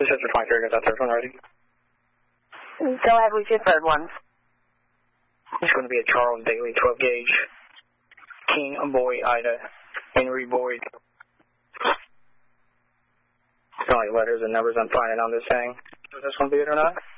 This is 23, got that third one ready. Go ahead with your third one. It's going to be a Charles Daly 12 gauge. King Boy Ida. Henry Boyd. It's only letters and numbers I'm finding on this thing. Is this one be it or not?